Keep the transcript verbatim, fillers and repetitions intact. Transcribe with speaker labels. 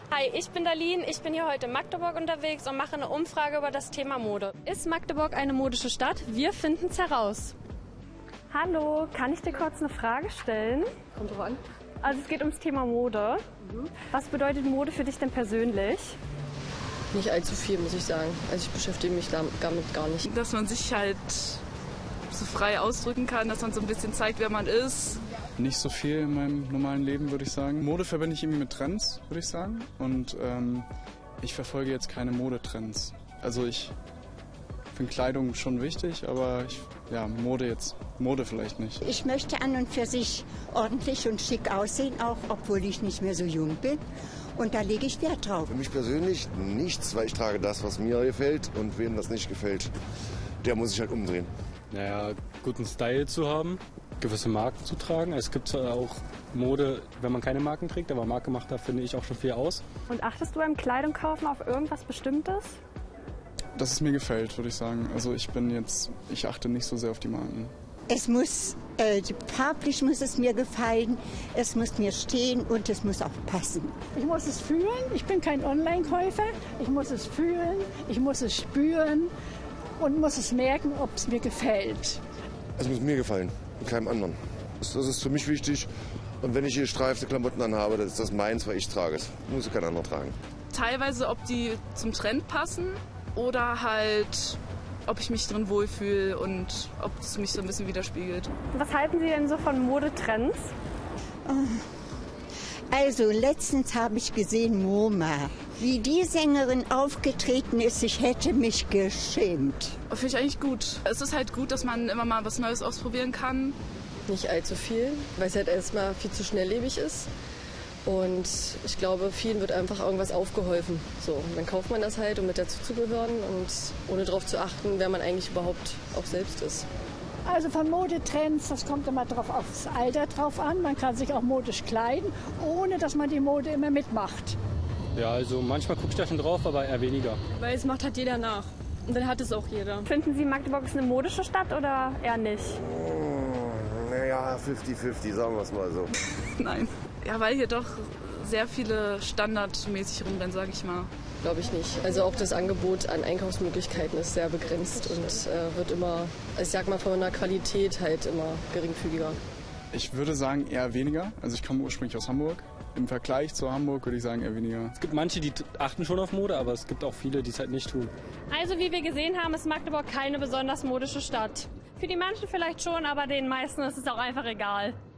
Speaker 1: Hi, ich bin Darlene, ich bin hier heute in Magdeburg unterwegs und mache eine Umfrage über das Thema Mode. Ist Magdeburg eine modische Stadt? Wir finden es heraus. Hallo, kann ich dir kurz eine Frage stellen?
Speaker 2: Kommt drauf an.
Speaker 1: Also es geht ums Thema Mode. Mhm. Was bedeutet Mode für dich denn persönlich?
Speaker 2: Nicht allzu viel, muss ich sagen. Also ich beschäftige mich damit gar nicht.
Speaker 3: Dass man sich halt so frei ausdrücken kann, dass man so ein bisschen zeigt, wer man ist.
Speaker 4: Nicht so viel in meinem normalen Leben, würde ich sagen. Mode verbinde ich irgendwie mit Trends, würde ich sagen. Und ähm, ich verfolge jetzt keine Modetrends. Also ich finde Kleidung schon wichtig, aber ich, ja, Mode jetzt, Mode vielleicht nicht.
Speaker 5: Ich möchte an und für sich ordentlich und schick aussehen, auch obwohl ich nicht mehr so jung bin. Und da lege ich Wert drauf.
Speaker 6: Für mich persönlich nichts, weil ich trage das, was mir gefällt. Und wem das nicht gefällt, der muss sich halt umdrehen.
Speaker 7: Naja, guten Style zu haben, gewisse Marken zu tragen. Es gibt zwar auch Mode, wenn man keine Marken trägt, aber Marke macht da, finde ich, auch schon viel aus.
Speaker 1: Und achtest du beim Kleidung kaufen auf irgendwas Bestimmtes?
Speaker 4: Dass es mir gefällt, würde ich sagen. Also ich bin jetzt, ich achte nicht so sehr auf die Marken.
Speaker 5: Es muss, äh, farblich muss es mir gefallen, es muss mir stehen und es muss auch passen.
Speaker 8: Ich muss es fühlen, ich bin kein Online-Käufer. Ich muss es fühlen, ich muss es spüren und muss es merken, ob es mir gefällt.
Speaker 6: Es muss mir gefallen und keinem anderen. Das, das ist für mich wichtig. Und wenn ich hier streifte Klamotten anhabe, dann ist das meins, weil ich trage es. Muss kein anderer tragen.
Speaker 3: Teilweise, ob die zum Trend passen oder halt, ob ich mich drin wohlfühle und ob es mich so ein bisschen widerspiegelt.
Speaker 1: Was halten Sie denn so von Modetrends?
Speaker 5: Also letztens habe ich gesehen MoMA. Wie die Sängerin aufgetreten ist, ich hätte mich geschämt.
Speaker 3: Finde ich eigentlich gut. Es ist halt gut, dass man immer mal was Neues ausprobieren kann.
Speaker 2: Nicht allzu viel, weil es halt erstmal viel zu schnelllebig ist. Und ich glaube, vielen wird einfach irgendwas aufgeholfen. So, und dann kauft man das halt, um mit dazu zu gehören und ohne darauf zu achten, wer man eigentlich überhaupt auch selbst ist.
Speaker 8: Also von Modetrends, das kommt immer drauf aufs Alter drauf an. Man kann sich auch modisch kleiden, ohne dass man die Mode immer mitmacht.
Speaker 7: Ja, also manchmal gucke ich da schon drauf, aber eher weniger.
Speaker 3: Weil es macht halt jeder nach. Und dann hat es auch jeder.
Speaker 1: Finden Sie, Magdeburg ist eine modische Stadt oder eher nicht?
Speaker 6: Oh, naja, fünfzig fünfzig, sagen wir es mal so.
Speaker 3: Nein. Ja, weil hier doch sehr viele standardmäßig rumrennen, sage ich mal.
Speaker 2: Glaube ich nicht. Also auch das Angebot an Einkaufsmöglichkeiten ist sehr begrenzt und äh, wird immer, ich sag mal, von der Qualität halt immer geringfügiger.
Speaker 4: Ich würde sagen eher weniger. Also ich komme ursprünglich aus Hamburg. Im Vergleich zu Hamburg würde ich sagen eher weniger.
Speaker 7: Es gibt manche, die achten schon auf Mode, aber es gibt auch viele, die es halt nicht tun.
Speaker 1: Also wie wir gesehen haben, ist Magdeburg keine besonders modische Stadt. Für die manchen vielleicht schon, aber den meisten ist es auch einfach egal.